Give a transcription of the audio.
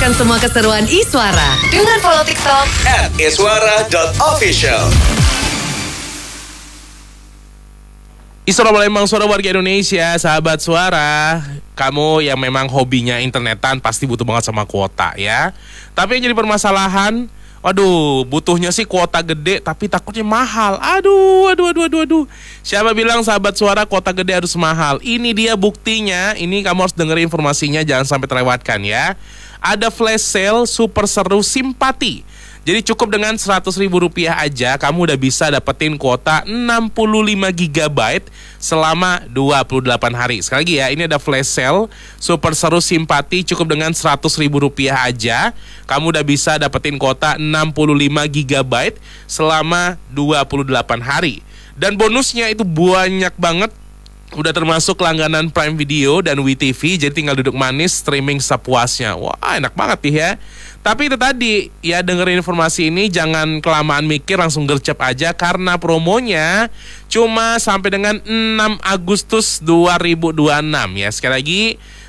Saksikan semua keseruan Iswara dengan follow TikTok @iswara.official. Iswara Palembang, suara warga Indonesia, sahabat suara. Kamu yang memang hobinya internetan pasti butuh banget sama kuota ya. Tapi yang jadi permasalahan, waduh, butuhnya sih kuota gede tapi takutnya mahal. Aduh. Siapa bilang sahabat suara kuota gede harus mahal? Ini dia buktinya. Ini kamu harus dengerin informasinya, jangan sampai terlewatkan ya. Ada flash sale super seru simpati. Jadi cukup dengan Rp100.000 aja kamu udah bisa dapetin kuota 65 GB selama 28 hari. Sekali lagi ya, ini ada flash sale super seru simpati, cukup dengan Rp100.000 aja kamu udah bisa dapetin kuota 65 GB selama 28 hari. Dan bonusnya itu banyak banget. Udah termasuk langganan Prime Video dan WeTV, jadi tinggal duduk manis streaming sepuasnya. Wah, enak banget nih ya. Tapi itu tadi, ya dengerin informasi ini jangan kelamaan mikir, langsung gercep aja karena promonya cuma sampai dengan 6 Agustus 2026 ya. Sekali lagi,